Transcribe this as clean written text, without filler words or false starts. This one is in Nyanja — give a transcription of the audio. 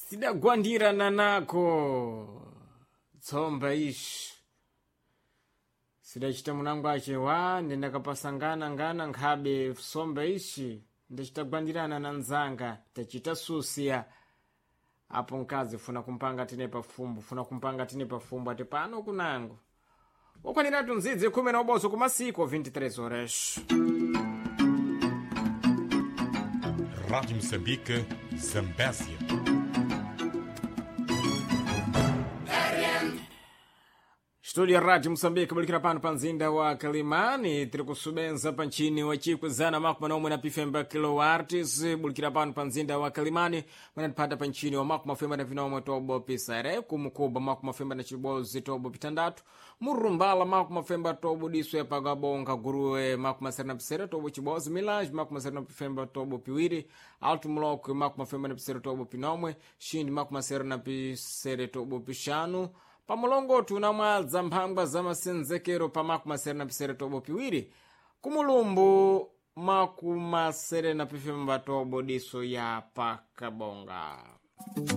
sidagwandirana nako tsomba ishi sidachita munangu ache wa ndendakapasangana ngana nkhabe somba ishi ndachitagwandirana na nzanga tachita susia apo nkazi funa kumpanga tine pafumbu ati pano kunangu wakwaniratu nzidzi 10 na ubozo kumasiku 23 horas. Rádio Moçambique, Zambésia. Estúdio ya Rádio Moçambique bulikira pano pa mzinda wa Kalimani tiri kusubenza pa nchini wa chikwezana makumi manomwe na pifemba kilowartis bulikira pano pa mzinda wa Kalimani mwanatipata pa nchini wa makumi mafemba na vinomwe tobo pisare kumukuba makumi mafemba na chibozi tobo pitandatu murumbala makumi mafemba tobo diswe pagabonga guruwe makumi masere na pisere tobo chibozi milaj makumi masere na pifemba tobo piwiri alto muloko makumi mafemba na pisere tobo pinomwe shindi makumi masere na pisere tobo pishanu pamulongo tuna mwadza mphangwa za masenzekero pa makumi masere na pisere tobo piwiri kumulumbu makumi masere na pifemba tobo diso ya pakabonga.